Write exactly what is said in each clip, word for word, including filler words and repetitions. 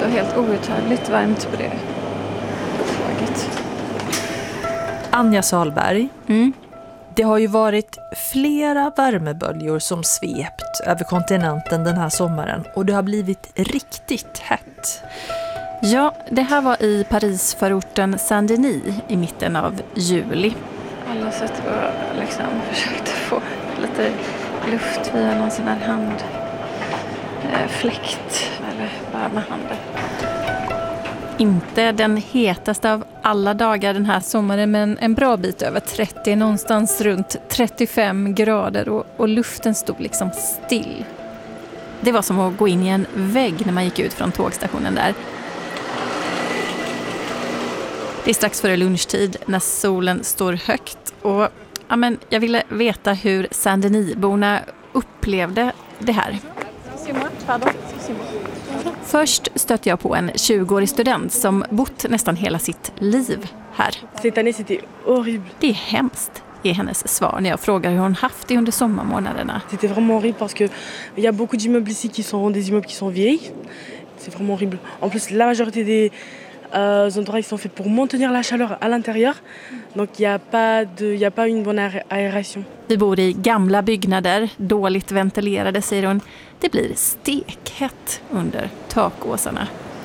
helt outhärdligt varmt på det taget. Anja Salberg. Mm. Det har ju varit flera värmeböljor som svept över kontinenten den här sommaren och det har blivit riktigt hett. Ja, det här var i Parisförorten Saint-Denis i mitten av juli. Alla satt och liksom försökte få lite luft via någon sån här handfläkt eller bara med handen. Inte den hetaste av alla dagar den här sommaren, men en bra bit över trettio, någonstans runt trettiofem grader och, och luften stod liksom still. Det var som att gå in i en vägg när man gick ut från tågstationen där. Det är strax före lunchtid när solen står högt och ja, men jag ville veta hur Saint-Denis-borna upplevde det här. Först stötte jag på en tjugoårig student som bott nästan hela sitt liv här. Det är hemskt, är hennes svar när jag frågar hur hon haft det under sommarmånaderna. C'était vraiment horrible parce que il y a beaucoup d'immeubles ici qui sont des immeubles qui sont vieillis. C'est vraiment horrible. En plus la majorité des euh, endroits sont faits pour maintenir la chaleur à l'intérieur. Donc il y a pas de il y a pas une bonne aération. Vi bor i gamla byggnader, dåligt ventilerade, säger hon. Det blir stekhett under takåsarna.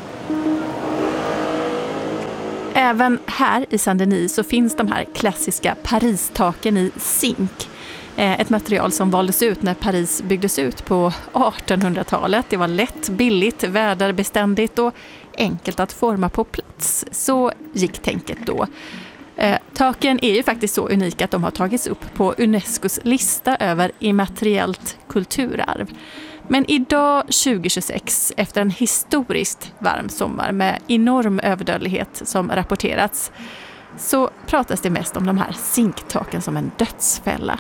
Även här i Saint-Denis så finns de här klassiska Paris-taken i zink. Ett material som valdes ut när Paris byggdes ut på artonhundratalet. Det var lätt, billigt, väderbeständigt och enkelt att forma på plats. Så gick tänket då. Eh, taken är ju faktiskt så unika att de har tagits upp på Unescos lista över immateriellt kulturarv. Men idag tjugohundratjugosex, efter en historiskt varm sommar med enorm överdödlighet som rapporterats, så pratas det mest om de här zinktaken som en dödsfälla.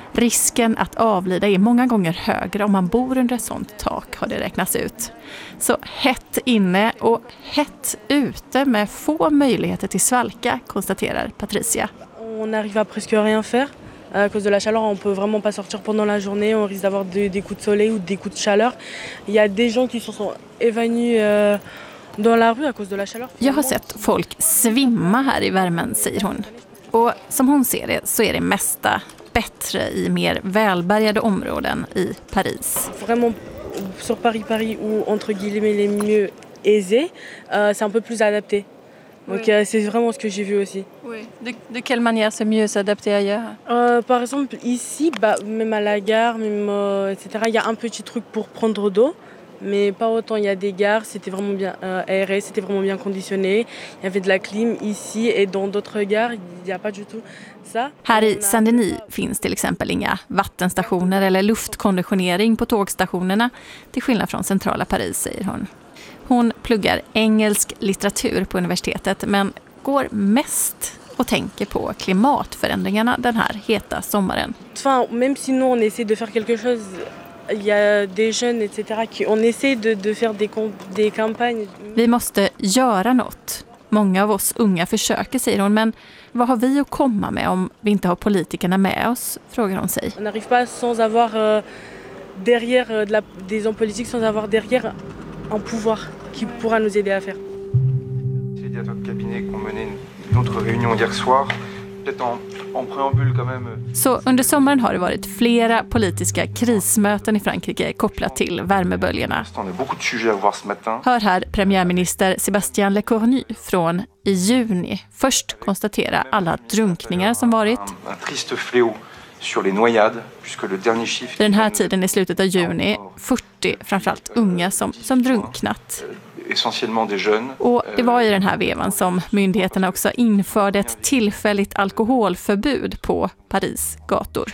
Risken att avlida är många gånger högre om man bor under ett sånt tak, har det räknats ut. Så hett inne och hett ute med få möjligheter till svalka, konstaterar Patricia. On arrive à presque rien faire. À cause de la chaleur, on peut vraiment pas sortir pendant la journée. On risque d'avoir des, des coups de soleil ou des coups de chaleur. Il y a des gens qui se sont évanouis euh, dans la rue à cause de la chaleur. Jag har sett folk svimma här i värmen, säger hon. Och som hon ser det så är det mesta bättre i mer välbärgade områden i Paris. Vraiment sur Paris Paris ou entre guillemets les mieux aisés, euh, c'est un peu plus adapté. Donc oui. euh, c'est vraiment ce que j'ai vu aussi. Oui. De, de quelle manière c'est mieux s'adapter ailleurs? euh, Par exemple ici, bah, même à la gare, même euh, et cetera. Il y a un petit truc pour prendre d'eau. Mais pas autant, il y a des gares, c'était vraiment bien euh, aéré, c'était vraiment bien conditionné. Il y avait de la clim ici et dans d'autres gares, il n'y a pas du tout ça. Här i Saint-Denis finns till exempel inga vattenstationer eller luftkonditionering på tågstationerna, till skillnad från centrala Paris, säger hon. Hon pluggar engelsk litteratur på universitetet men går mest och tänker på klimatförändringarna den här heta sommaren. Enfin, même si nous on essaie de faire quelque chose. Il y a des jeunes et cetera qui on essaie de de faire des des campagnes. Vi måste göra något. Många av oss unga försöker, säger hon, men vad har vi att komma med om vi inte har politikerna med oss, frågar hon sig. On n'arrive pas sans avoir euh, derrière euh, de la, des hommes politiques sans avoir derrière un pouvoir qui pourra nous aider à faire. Les directeurs de cabinet qui ont mené une autre réunion hier soir. Så under sommaren har det varit flera politiska krismöten i Frankrike kopplat till värmeböljorna. Hör här premiärminister Sébastien Lecornu från i juni först konstatera alla drunkningar som varit. Vid den här tiden i slutet av juni, fyrtio framförallt unga som, som drunknat. Och det var i den här vevan som myndigheterna också införde ett tillfälligt alkoholförbud på Paris gator.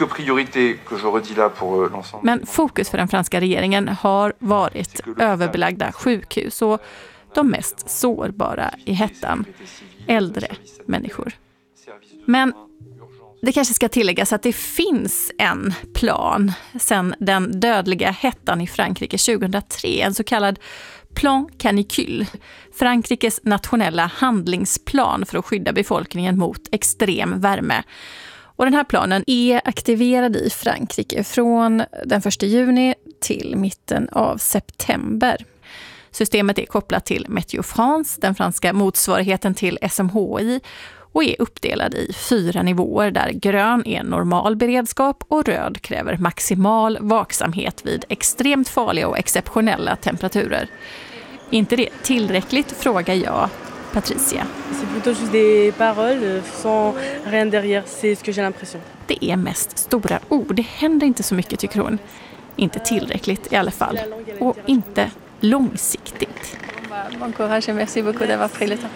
Men fokus för den franska regeringen har varit överbelagda sjukhus och de mest sårbara i hettan, äldre människor. Men det kanske ska tilläggas att det finns en plan sedan den dödliga hettan i Frankrike tjugohundratre, en så kallad Plan Canicule, Frankrikes nationella handlingsplan för att skydda befolkningen mot extrem värme. Och den här planen är aktiverad i Frankrike från den första juni till mitten av september. Systemet är kopplat till Météo France, den franska motsvarigheten till S M H I, och är uppdelad i fyra nivåer där grön är normal beredskap och röd kräver maximal vaksamhet vid extremt farliga och exceptionella temperaturer. Inte det tillräckligt, frågar jag Patricia. C'est plutôt juste des paroles sans rien derrière, c'est ce que j'ai l'impression. Det är mest stora ord, det händer inte så mycket tycker hon. Inte tillräckligt i alla fall. Och inte långsiktigt. Bon courage et merci beaucoup d'avoir pris le temps.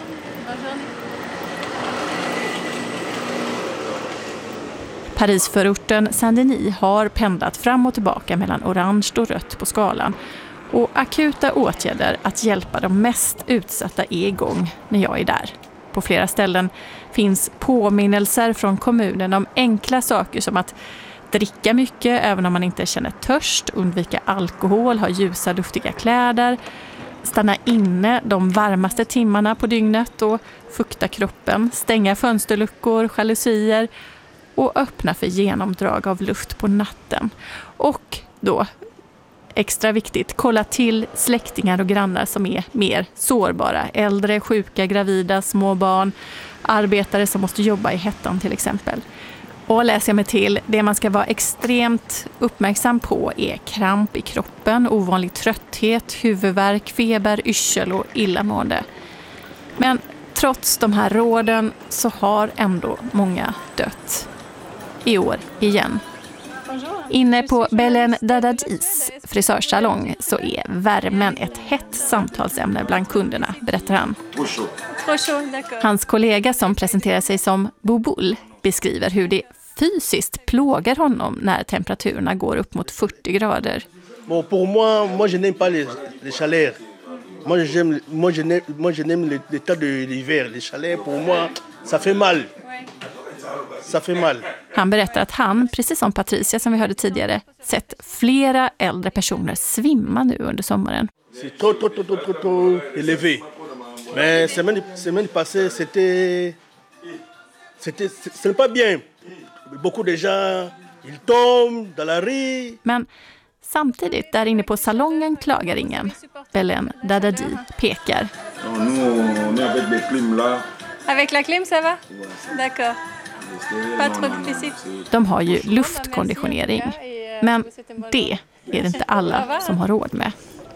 Parisförorten Saint-Denis har pendlat fram och tillbaka mellan orange och rött på skalan. Och akuta åtgärder att hjälpa de mest utsatta är igång när jag är där. På flera ställen finns påminnelser från kommunen om enkla saker som att dricka mycket även om man inte känner törst, undvika alkohol, ha ljusa luftiga kläder, stanna inne de varmaste timmarna på dygnet och fukta kroppen, stänga fönsterluckor, jalusier och öppna för genomdrag av luft på natten. Och då, extra viktigt, kolla till släktingar och grannar som är mer sårbara. Äldre, sjuka, gravida, små barn, arbetare som måste jobba i hettan till exempel. Och läser jag mig till, det man ska vara extremt uppmärksam på är kramp i kroppen, ovanlig trötthet, huvudvärk, feber, yrsel och illamående. Men trots de här råden så har ändå många dött. I år igen. Inne på Belen Dadadis frisörsalong så är värmen ett hett samtalsämne bland kunderna, berättar han. Hans kollega som presenterar sig som Bouboule beskriver hur det fysiskt plågar honom när temperaturerna går upp mot fyrtio grader. Bon, pour moi, moi je n'aime pas les, les chaleurs. Moi j'aime, moi je n'aime, moi je n'aime l'état de l'hiver. Les chaleurs pour moi, ça fait mal. Ça fait mal. Han berättar att han, precis som Patricia som vi hörde tidigare, sett flera äldre personer svimma nu under sommaren. C'est trop, trop, trop, trop, trop, trop élevé. Mais semaine, semaine passée, c'était, c'était, c'est pas bien. Beaucoup de gens, ils tombent dans la rue. Men samtidigt, där inne på salongen klagar ingen. Belen Dadadi pekar. Avec la clim, ça va? D'accord. Pas trop difficile. De har ju luftkonditionering. Men det är det inte alla som har råd med.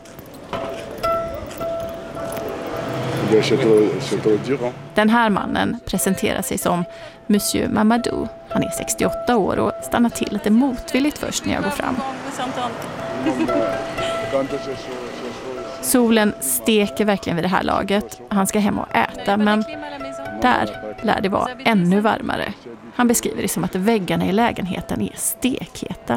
Den här mannen presenterar sig som Monsieur Mamadou. Han är sextioåtta år och stannar till lite motvilligt först när jag går fram. Solen steker verkligen vid det här laget. Han ska hem och äta, men där lär det vara ännu varmare. Han beskriver det som att väggarna i lägenheten är stekheta.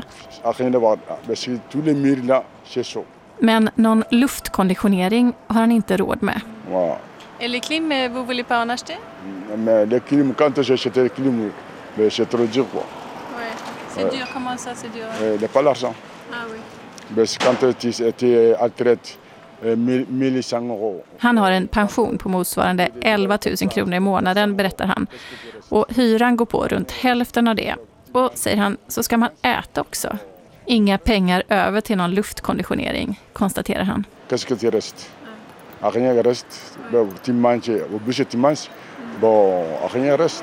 Men någon luftkonditionering har han inte råd med. Et les clim, vous voulez pas en acheter? Mais les clim, quand j'ai acheté les clim, c'est trop dur quoi. Ouais. C'est dur, comment ça c'est dur? Il n'y a pas l'argent. Ah oui. Mais quand tu es à retraite, mille cinq cents euro. Han har en pension på motsvarande elva tusen kronor i månaden, berättar han. Och hyran går på runt hälften av det. Och säger han, så ska man äta också. Inga pengar över till någon luftkonditionering, konstaterar han. Qu'est-ce que tu restes? Rien reste. Tu manges, au boucher tu manges. Bon, rien reste.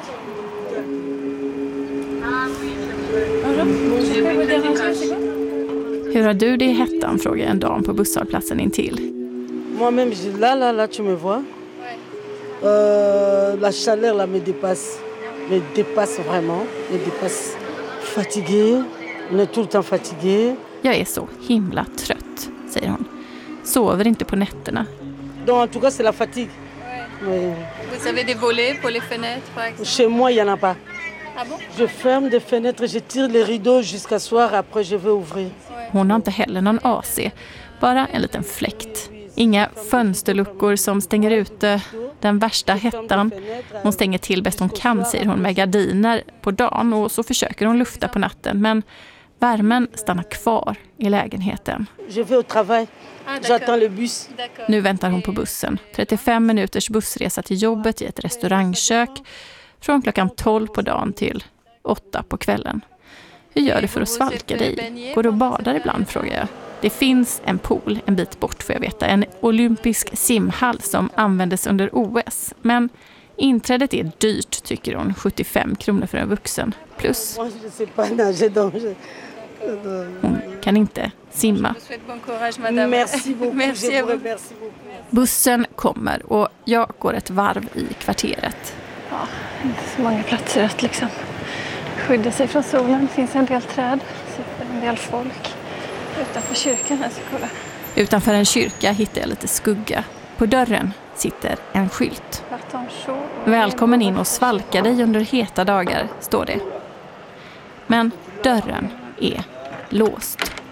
Hur har du det i hettan, frågar en dam på busshållplatsen intill. Moi-même, là, là, là, tu me vois. Euh, la chaleur, là, me dépasse. Me dépasse vraiment. Me dépasse. Fatiguée. On est tout le temps fatigué. Jag är så himla trött, säger hon. Sover inte på nätterna. Donc, en tout cas, c'est la fatigue. Oui. Vous avez des volets pour les fenêtres, par exemple? Chez moi, il n'y en a pas. Ah bon? Je ferme des fenêtres, je tire les rideaux jusqu'à soir, après je vais ouvrir. Hon har inte heller någon A C, bara en liten fläkt. Inga fönsterluckor som stänger ute den värsta hettan. Hon stänger till bäst hon kan, säger hon, med gardiner på dagen, och så försöker hon lufta på natten. Men värmen stannar kvar i lägenheten. Je vais au travail. J'attends le bus. Nu väntar hon på bussen. trettiofem minuters bussresa till jobbet i ett restaurangkök. Från klockan tolv på dagen till åtta på kvällen. Hur gör du för att svalka dig? Går du och badar ibland, frågar jag. Det finns en pool en bit bort, får jag veta. En olympisk simhall som användes under O S. Men inträdet är dyrt, tycker hon. sjuttiofem kronor för en vuxen. Plus hon kan inte simma. Bussen kommer och jag går ett varv i kvarteret. Ja, inte så många platser att liksom skydda sig från solen. Det finns en del träd, sitter en del folk. Utanför kyrkan här så kolla. Utanför en kyrka hittar jag lite skugga. På dörren sitter en skylt. Välkommen in och svalka dig under heta dagar, står det. Men dörren är låst.